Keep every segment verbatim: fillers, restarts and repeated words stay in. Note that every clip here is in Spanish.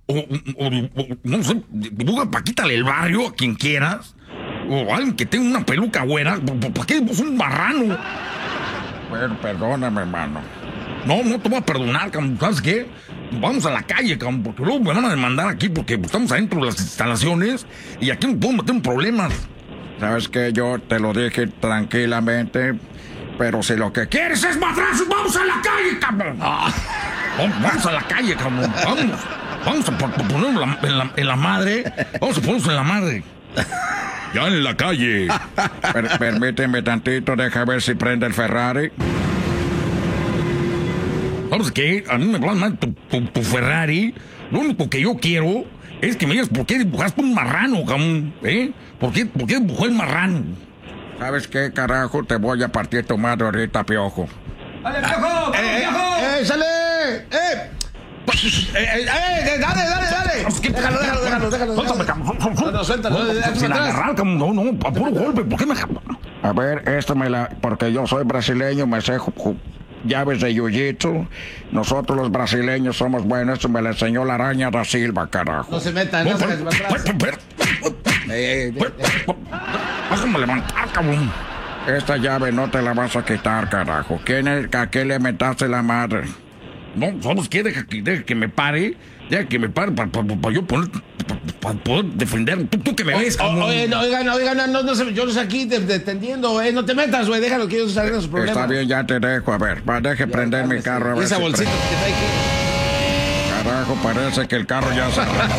o, o, o no sé, dibuja Paquítale el Barrio a quien quieras, o alguien que tenga una peluca güera. ¿Para qué es un marrano? Bueno, perdóname, hermano. No, no te voy a perdonar, cabrón. ¿Sabes qué? Vamos a la calle, cabrón, porque luego me van a demandar aquí porque estamos adentro de las instalaciones y aquí no puedo meter en problemas. ¿Sabes qué? Yo te lo dije tranquilamente, pero si lo que quieres es madrazos, vamos a la calle, cabrón. Ah, vamos a la calle, cabrón. Vamos. Vamos a ponernos en la, en, la, en la madre. Vamos a ponernos en la madre. Ya en la calle. Per, permíteme tantito, deja ver si prende el Ferrari. ¿Sabes qué? A mí me va mal tu, tu, tu Ferrari. Lo único que yo quiero es que me digas por qué dibujaste un marrano, cabrón. ¿Eh? ¿Por qué, por qué dibujó el marrano? ¿Sabes qué, carajo? Te voy a partir tu madre ahorita, piojo. ¡Dale, piojo! ¡Dale, eh, piojo! ¡Eh, sale! ¡Eh! ¡Eh, eh, eh! ¡Dale, dale, dale! Déjalo, déjalo, déjalo, déjalo. Suéltame, cabrón. No, no, suéltalo. Sin agarrar, cabrón. No, no, a puro golpe. ¿Por qué me... A ver, esto me la... Porque yo soy brasileño, me sé ju- ju- llaves de jiu-jitsu. Nosotros los brasileños somos buenos. Esto me lo enseñó la araña da Silva, carajo. No se metan, no se metan atrás. Déjame levantar, cabrón. Esta llave no te la vas a quitar, carajo. ¿Quién es, ¿A qué le metaste la madre? No, ¿sabes qué? Deja que, deja que me pare. Deja que me pare para pa, pa, pa yo poner... Para pa poder defender. ¿Tú, tú que me ves, cabrón? Oye, no, oigan, oigan, no, no, no, yo no sé aquí detendiendo, eh. No te metas, güey. Déjalo que ellos salgan sus problemas. Está bien, ya te dejo. A ver, va, deje Ya, prender mi cálmese. carro. A Y ver esa si bolsita prende. que trae aquí. Carajo, parece que el carro ya se arrancó.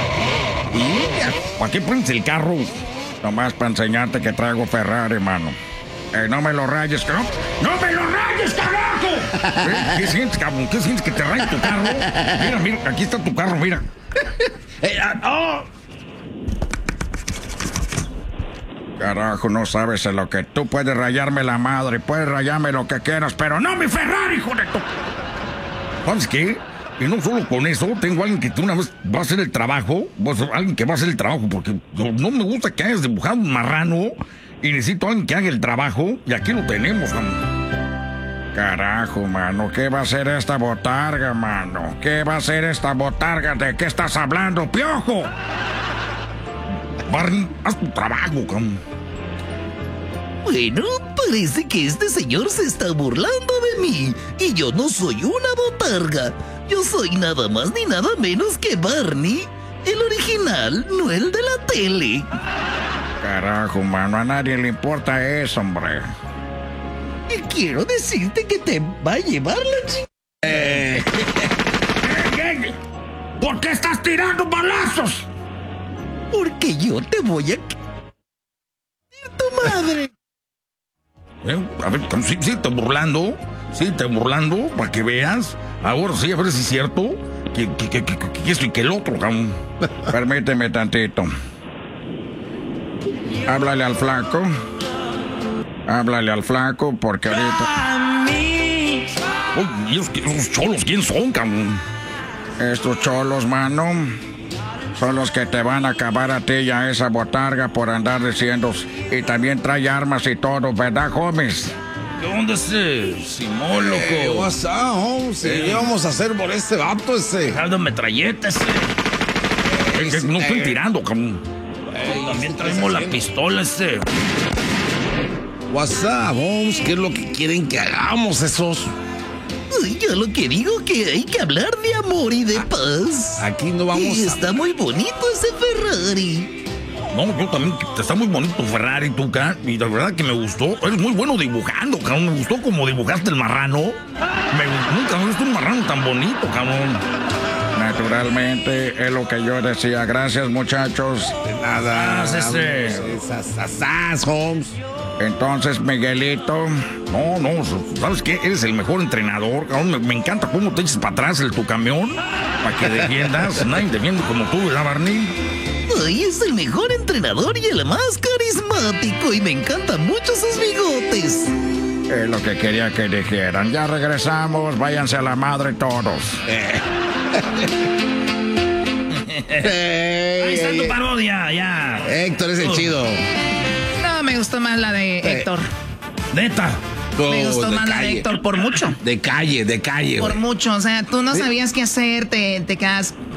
¿Para qué prendes el carro? Nomás para enseñarte que traigo Ferrari, mano. Eh, no me lo rayes, cabrón. ¡No me lo rayes, carajo! ¿Eh? ¿Qué sientes, cabrón? ¿Qué sientes que te raye tu carro? Mira, mira, aquí está tu carro, mira. Eh, ah, oh. Carajo, no sabes en lo que tú puedes rayarme la madre, puedes rayarme lo que quieras, pero no mi Ferrari, hijo de tu... ¿Sabes qué? Y no solo con eso, tengo a alguien que una vez va a hacer el trabajo, pues, alguien que va a hacer el trabajo, porque no, no me gusta que hayas dibujado un marrano y necesito a alguien que haga el trabajo, y aquí lo tenemos, mano. Carajo, mano, ¿qué va a hacer esta botarga, mano? ¿Qué va a hacer esta botarga? ¿De qué estás hablando, piojo? Barney, haz tu trabajo, cabrón. Bueno, parece que este señor se está burlando de mí. Y yo no soy una botarga. Yo soy nada más ni nada menos que Barney, el original, no el de la tele. Carajo, mano, a nadie le importa eso, hombre. Y quiero decirte que te va a llevar la chica. Eh. ¿Por qué estás tirando balazos? Porque yo te voy a... tu madre. ¿Eh? A ver, sí, sí, te burlando. Sí, te burlando, para que veas. Ahora sí, a ver si es cierto. Que, que, que, que, que esto y que el otro, cabrón. Permíteme tantito. Háblale al flaco. Háblale al flaco, porque ahorita... Oye, ¿y esos, esos cholos quién son, cabrón? Estos cholos, mano, son los que te van a acabar a ti y a esa botarga por andar diciendo. Y también trae armas y todo, ¿verdad, homies? ¿Qué onda ese Simón, loco? Eh, what's up, Holmes? Eh. ¿Qué vamos a hacer por este vato ese? Jalda metralleta ese. Eh, que no estoy tirando, cabrón. También traemos la pistola ese. What's up, Holmes? ¿Qué es lo que quieren que hagamos esos? Ay, yo lo que digo que hay que hablar de amor y de paz. Aquí no vamos Y a... está muy bonito ese Ferrari. No, yo también, está muy bonito Ferrari, tú, ca. Y la verdad que me gustó. Eres muy bueno dibujando, cabrón. Me gustó como dibujaste el marrano. Me, nunca me visto un marrano tan bonito, cabrón. Naturalmente, es lo que yo decía. Gracias, muchachos. De nada. Ah, ese. Esas, esas, Holmes. Entonces, Miguelito... No, no, ¿sabes qué? Eres el mejor entrenador, cabrón. Me, me encanta cómo te echas para atrás el tu camión. Para que defiendas. Nadie defiende como tú, ¿verdad, Barney? Ay, es el mejor entrenador y el más carismático. Y me encantan mucho sus bigotes. Es lo que quería que dijeran. Ya regresamos, váyanse a la madre todos. Hey, Ahí está hey, tu parodia, ya. Héctor es el Oh. chido. No, me gustó más la de Eh. Héctor. Neta. Me Oh, gustó de más la de calle. Héctor por mucho. De calle, de calle, Por güey. mucho. O sea, tú no sabías qué hacer, te, te quedas